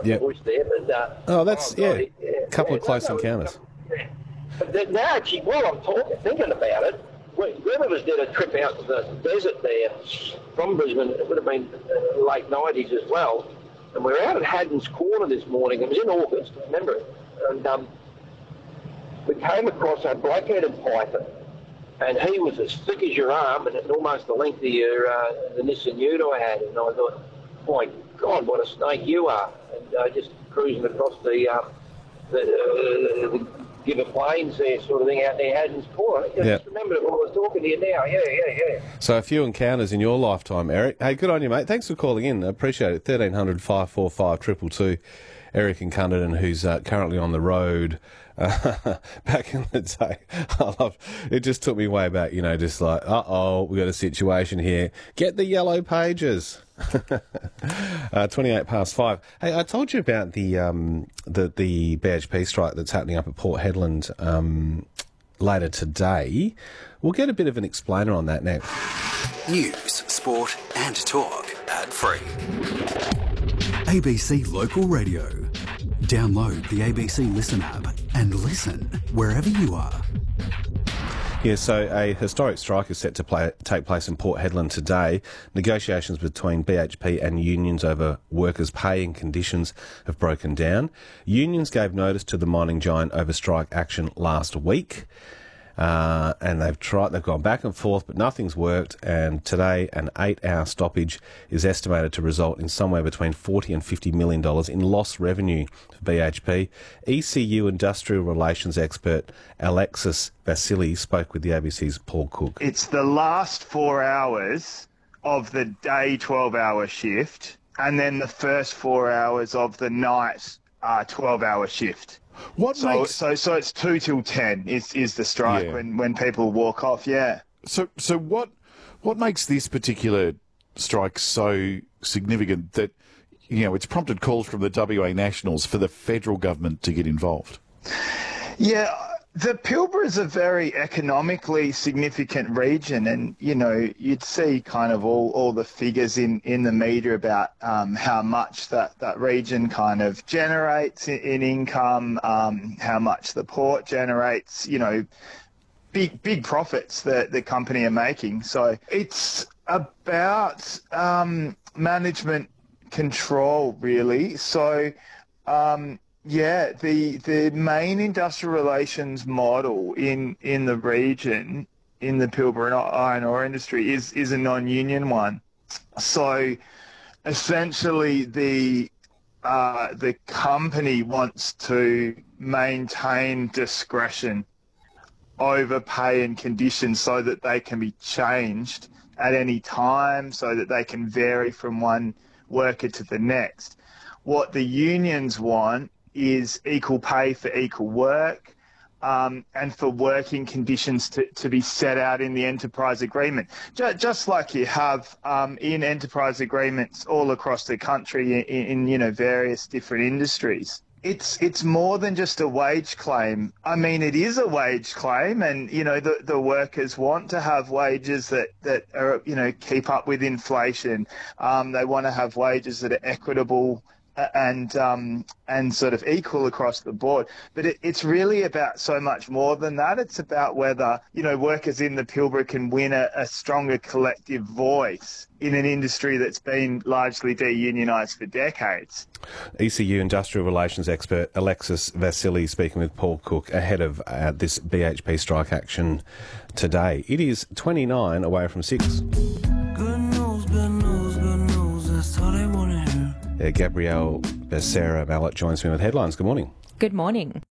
voice there. But, that's, a couple of close encounters. Yeah. But now, actually, while I'm thinking about it, when I was did a trip out to the desert there from Brisbane, it would have been late 90s as well, and we were out at Haddon's Corner this morning. It was in August, remember it? And we came across a black-headed python, and he was as thick as your arm and almost the length of the Nissan Ute I had. And I thought, my God, what a snake you are. And just cruising across the Giver Plains there, sort of thing, out there, Haddon's Corner. I just remembered it while I was talking to you now. Yeah. So a few encounters in your lifetime, Eric. Hey, good on you, mate. Thanks for calling in. I appreciate it. 1300 545 222. Eric in Cunderton, who's currently on the road. Back in the day, it just took me way back, just like, we got a situation here. Get the yellow pages. 5:28. Hey, I told you about the BHP strike that's happening up at Port Hedland later today. We'll get a bit of an explainer on that now. News, sport and talk. Ad-free. ABC Local Radio. Download the ABC Listen app and listen wherever you are. Yeah, so a historic strike is set to take place in Port Hedland today. Negotiations between BHP and unions over workers' pay and conditions have broken down. Unions gave notice to the mining giant over strike action last week. And they've gone back and forth, but nothing's worked. And today, an 8-hour stoppage is estimated to result in somewhere between $40 and $50 million in lost revenue for BHP. ECU industrial relations expert Alexis Vasily spoke with the ABC's Paul Cook. It's the last 4 hours of the day 12-hour shift, and then the first 4 hours of the night 12-hour shift. So it's 2 till 10 is the strike when people walk off. Yeah. So what makes this particular strike so significant that it's prompted calls from the WA Nationals for the federal government to get involved? Yeah. The Pilbara is a very economically significant region, and you'd see kind of all the figures in the media about how much that region kind of generates in income, how much the port generates, big profits that the company are making. So it's about management control, really. So the main industrial relations model in the region, in the Pilbara iron ore industry, is a non-union one. So essentially the company wants to maintain discretion over pay and conditions so that they can be changed at any time, so that they can vary from one worker to the next. What the unions want is equal pay for equal work, and for working conditions to be set out in the enterprise agreement, just like you have in enterprise agreements all across the country in various different industries. It's more than just a wage claim. I mean, it is a wage claim, and the workers want to have wages that are keep up with inflation. They want to have wages that are equitable and sort of equal across the board. But it's really about so much more than that. It's about whether, workers in the Pilbara can win a stronger collective voice in an industry that's been largely deunionised for decades. ECU industrial relations expert Alexis Vasily speaking with Paul Cook ahead of this BHP strike action today. It is 29 away from 6. Good news, that's all they want to hear. Gabrielle Becerra Mallet joins me with headlines. Good morning. Good morning.